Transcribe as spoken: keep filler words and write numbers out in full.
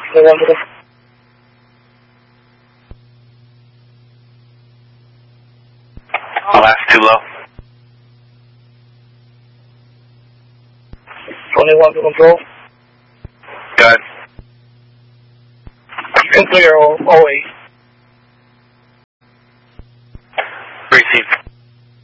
twenty-one to the... Last too low. twenty-one to control. Good. You can clear all, all eight.